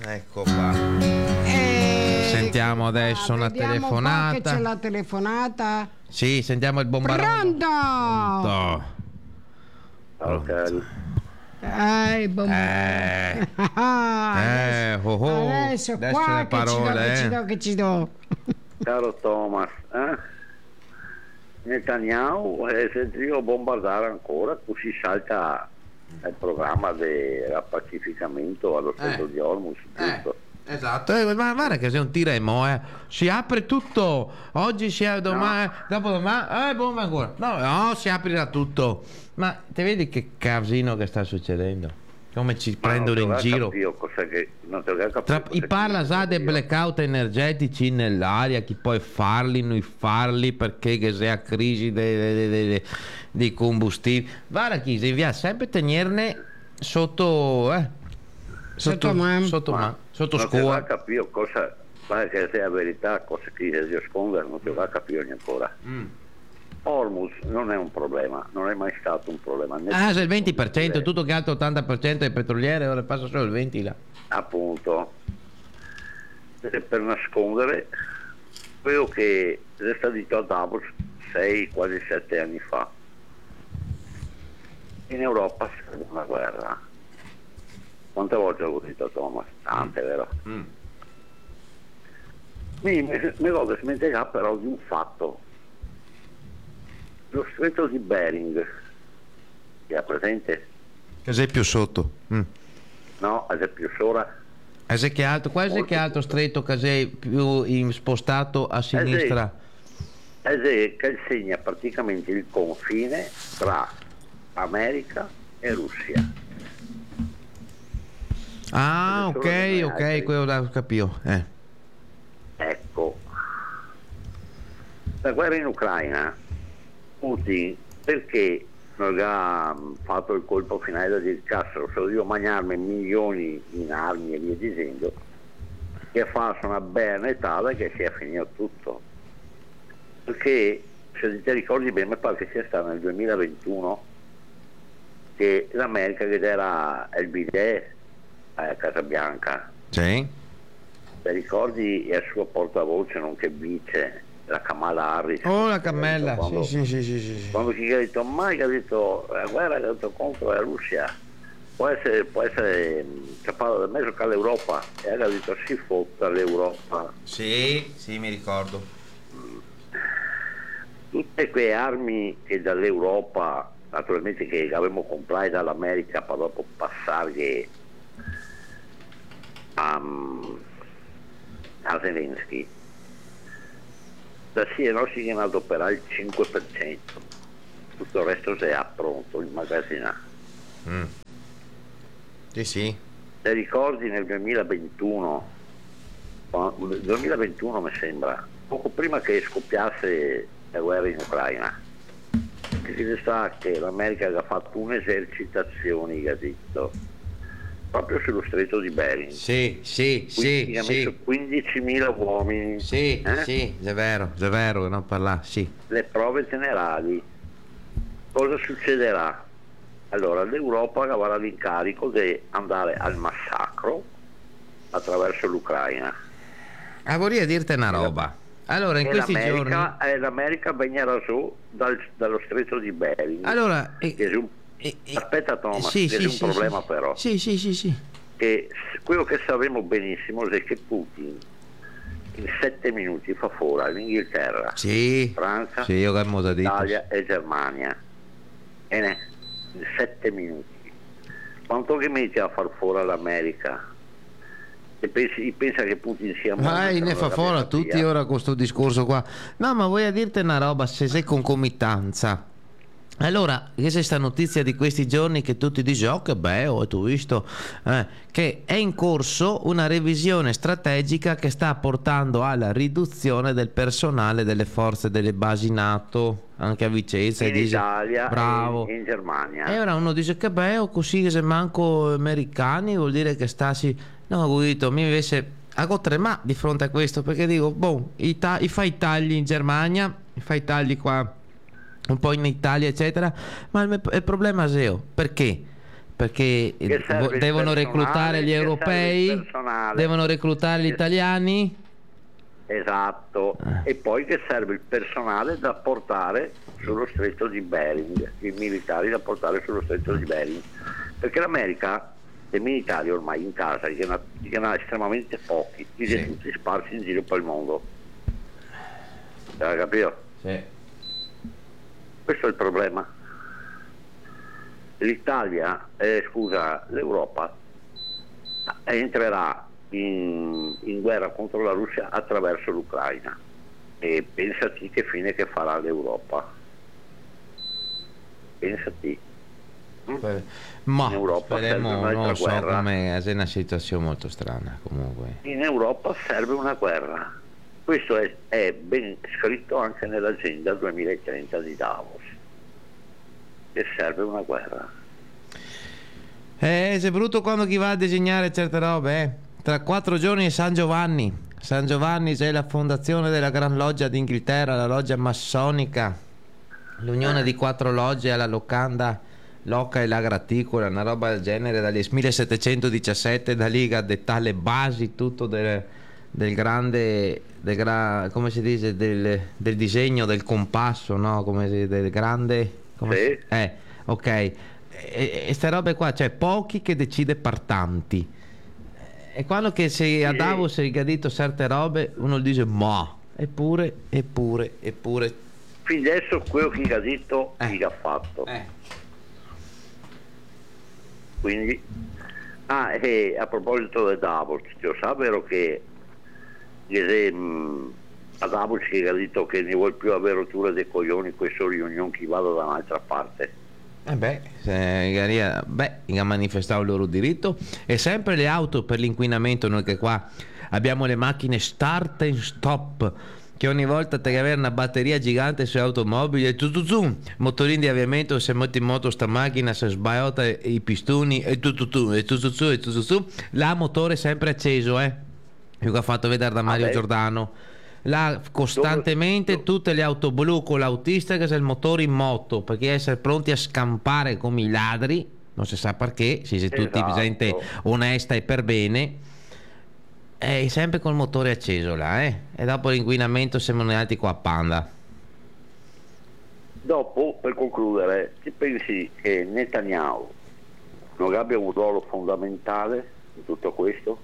Ecco qua. Sentiamo adesso una telefonata. Un po' che c'è la telefonata. Sì, sentiamo il bombardamento. Pronto? Pronto. Adesso qua le parole, che ci do. Caro Thomas, Netanyahu sentiva bombardare ancora, così salta il programma del rappacificamento allo Stretto di Hormuz, giusto? Esatto, ma guarda che sei un tiremo, si apre tutto, oggi si apre, domani, dopodomani, bomba ancora, no, si aprirà tutto, ma te vedi che casino che sta succedendo? Come ci prendono in giro? Parla già dei blackout energetici nell'aria, chi può farli, non farli, perché che sia crisi dei combustibili. Guarda chi si via sempre tenerne sotto scuola. Capire cosa, che sia la verità, cosa che si nasconde, non si va a capire ancora. Hormuz non è un problema, non è mai stato un problema. Se il 20%, tutto che altro 80% è petroliere, ora passa solo il 20% là. Appunto, per nascondere quello che è stato detto a Davos 6, quasi 7 anni fa. In Europa serve una guerra. Quante volte l'ho detto a Thomas? Tante, vero? Mi voglio smentirà però di un fatto. Lo stretto di Bering, che ha presente? Che sei più sotto? No, è più sopra. Che altro? Quasi che altro stretto che sei più spostato a sinistra? Che segna praticamente il confine tra America e Russia. Ok, quello da capito. Ecco, la guerra in Ucraina, Putin, perché non ha fatto il colpo finale da dire cazzo, se devo mangiarmi milioni in armi e via dicendo, che fa una bella tale che sia finito tutto. Perché se ti ricordi bene, mi pare che sia stato nel 2021 che l'America, che era il bidet a Casa Bianca, sì, ti ricordi il suo portavoce nonché vice, la Kamala Harris, la Camella, quando, sì. quando chi ha detto mai, che ha detto la guerra che ha detto contro la Russia può essere capace del mezzo che l'Europa, e ha detto si fotta l'Europa. Sì, mi ricordo. Tutte quelle armi che dall'Europa, naturalmente, che avevamo comprato dall'America per dopo passare a Zelensky, da sì non si viene ad operare il 5%, tutto il resto si ha pronto, immagazzinato. Sì. Ti ricordi nel 2021 mi sembra, poco prima che scoppiasse la guerra in Ucraina, che si sa che l'America aveva fatto un'esercitazione, che ha detto, proprio sullo stretto di Bering. Sì. Ha messo 15.000 uomini. Sì, è vero, non parlare, sì. Le prove generali. Cosa succederà? Allora, l'Europa avrà l'incarico di andare al massacro attraverso l'Ucraina. Vorrei dirti una roba. Allora, in questi giorni l'America veniva su dallo stretto di Bering. Allora, aspetta Thomas, sì, c'è un problema però. Sì. Che quello che sappiamo benissimo è che Putin in 7 minuti fa fuori l'Inghilterra, Francia, Italia e Germania. In 7 minuti. Quanto che mette a far fuori l'America? E pensa che Putin sia morto? Ne fa fuori a tutti ora con questo discorso qua. No, ma voglio dirti una roba, se sei concomitanza. Allora, che c'è sta notizia di questi giorni che tutti dicono che bello, tu visto che è in corso una revisione strategica che sta portando alla riduzione del personale delle forze delle basi NATO anche a Vicenza, in Italia, bravo, e in Germania. E ora uno dice che bello, così se manco americani vuol dire che stasi. No, guido, mi invece hago tremà di fronte a questo, perché dico fai i tagli in Germania, fai i tagli qua un po' in Italia eccetera, ma il problema è perché perché Che serve il devono personale, reclutare gli che serve il europei, personale. devono reclutare gli italiani. Esatto, e poi che serve il personale da portare sullo stretto di Bering, i militari da portare sullo stretto di Bering, perché l'America dei militari ormai in casa ne ha estremamente pochi, li ha tutti sparsi in giro per il mondo. Hai capito? Sì. Questo è il problema. L'Italia, l'Europa entrerà in guerra contro la Russia attraverso l'Ucraina, e pensati che fine che farà l'Europa. Pensati. Ma In Europa serve speriamo, un'altra non so guerra. come, è una situazione molto strana comunque. In Europa serve una guerra. Questo è ben scritto anche nell'agenda 2030 di Davos, che serve una guerra. C'è brutto quando chi va a disegnare certe robe, eh. Tra 4 giorni è San Giovanni. San Giovanni c'è la fondazione della Gran Loggia d'Inghilterra, la loggia massonica, l'unione di 4 logge alla locanda Loca e la Graticola, una roba del genere, dal 1717, da lì ha dettate le basi tutto del grande, come si dice, del disegno del compasso, no? Come si, del grande, Sì. ok. E ste robe qua, cioè pochi che decide partanti. E quando che si a Davos si è detto certe robe, uno dice ma eppure. Fin adesso quello che ha detto chi ha fatto. Quindi e a proposito di Davos, lo sa vero che a Davos che ha detto che ne vuol più avere rottura dei coglioni questo riunione che vada da un'altra parte. Ha manifestato il loro diritto. E sempre le auto per l'inquinamento, noi che qua abbiamo le macchine start and stop, che ogni volta te avere una batteria gigante sulle automobili e motorini di avviamento, se metti in moto sta macchina si sbaiota i pistoni e la motore sempre acceso, io che ho fatto vedere da Mario Giordano. Là costantemente tutte le auto blu con l'autista che c'è il motore in moto, perché essere pronti a scampare come i ladri, non si sa perché, si è tutti gente onesta e per bene, e sempre col motore acceso là, e dopo l'inquinamento siamo altri qua a Panda. Dopo, per concludere, ti pensi che Netanyahu non abbia un ruolo fondamentale in tutto questo?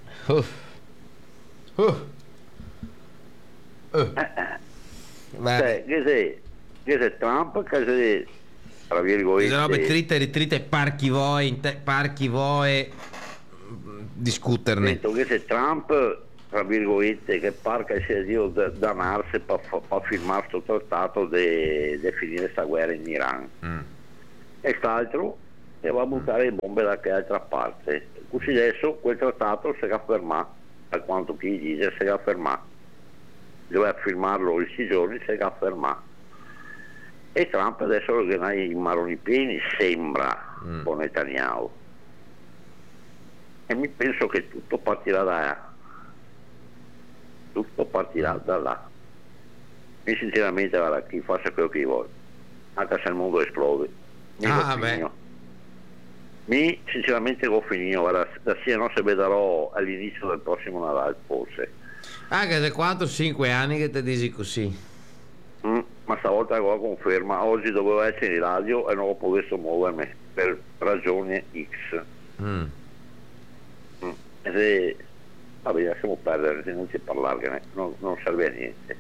Cioè, che se Trump, che se tra virgolette robe trite parchi voi discuterne. Detto che se Trump, tra virgolette, che parca sia Dio danarsi per firmare questo trattato di finire questa guerra in Iran, e quest'altro che va a buttare le bombe da che altra parte. Così adesso quel trattato si ferma, a quanto chi dice si ferma, doveva firmarlo questi giorni, si ferma, e Trump adesso lo che ha i maroni pieni sembra con Netanyahu, e mi penso che tutto partirà da là. E sinceramente, guarda, chi faccia quello che vuole, anche se il mondo esplode, sinceramente ho finito, guarda, da sia non se vedrò all'inizio del prossimo Natale forse. Anche se 4-5 anni che ti dici così. Ma stavolta la conferma, oggi dovevo essere in radio e non ho potuto muovermi per ragioni X. Vabbè, lasciamo perdere, non si parlare, non serve a niente.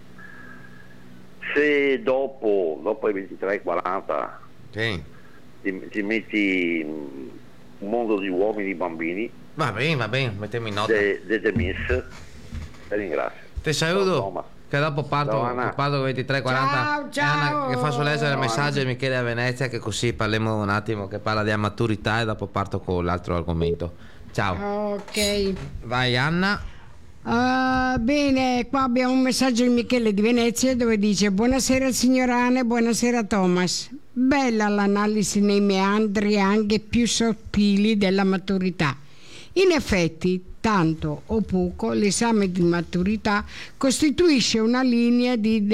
Se dopo i 23:40 ti metti un mondo di uomini e bambini, va bene, mettiamo in nota de Miss, ti ringrazio. Ti saluto, che dopo parto con 23:40. Ciao. Che faccio leggere il messaggio di Michele a Venezia, che così parliamo un attimo, che parla di maturità, e dopo parto con l'altro argomento. Ciao. Ok. Vai Anna. Bene, qua abbiamo un messaggio di Michele di Venezia dove dice: buonasera signor Anne, buonasera Thomas. Bella l'analisi nei meandri anche più sottili della maturità. In effetti, tanto o poco, l'esame di maturità costituisce una linea di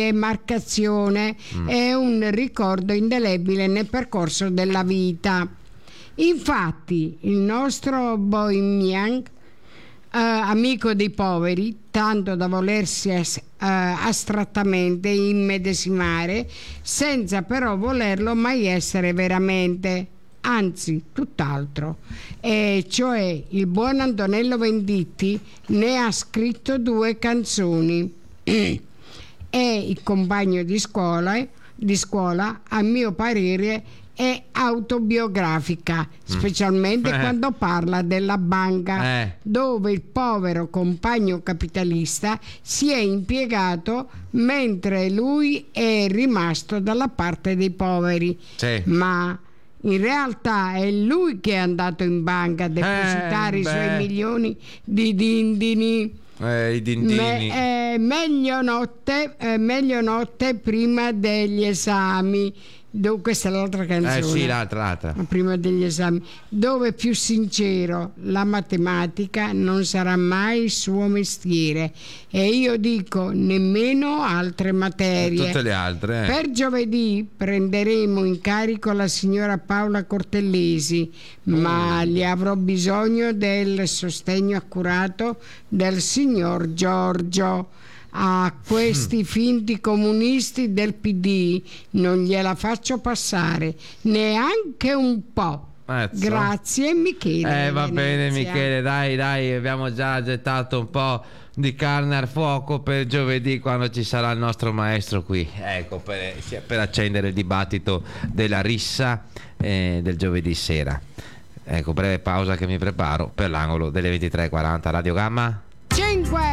demarcazione e un ricordo indelebile nel percorso della vita. Infatti il nostro Bohemian, amico dei poveri, tanto da volersi astrattamente immedesimare, senza però volerlo mai essere veramente, anzi tutt'altro. E cioè il buon Antonello Venditti ne ha scritto 2 canzoni e il compagno di scuola, a mio parere, è autobiografica, specialmente quando parla della banca, dove il povero compagno capitalista si è impiegato mentre lui è rimasto dalla parte dei poveri. Sì. Ma in realtà è lui che è andato in banca a depositare i suoi milioni di dindini. I dindini. Meglio notte prima degli esami. Questa è l'altra canzone. Sì, l'altra. Prima degli esami, dove più sincero, la matematica non sarà mai il suo mestiere, e io dico nemmeno altre materie. Tutte le altre. Per giovedì prenderemo in carico la signora Paola Cortellesi, ma gli avrò bisogno del sostegno accurato del signor Giorgio. A questi finti comunisti del PD non gliela faccio passare neanche un po'. Grazie Michele. Va bene Michele, dai, abbiamo già gettato un po' di carne al fuoco per giovedì, quando ci sarà il nostro maestro qui, ecco, per accendere il dibattito della rissa del giovedì sera. Ecco, breve pausa che mi preparo per l'angolo delle 23:40. Radio Gamma 5.